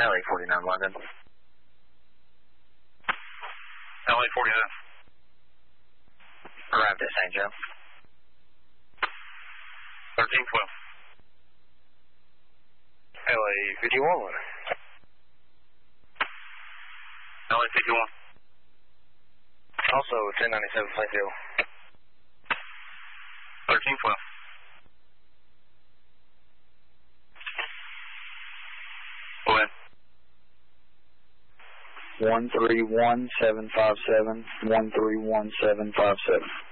LA 49 London. LA 49. Arrived at St. Joe. 1312. LA 51. LA 51. Also 1097 Plainfield. 1312. Go ahead. 131757. 131757.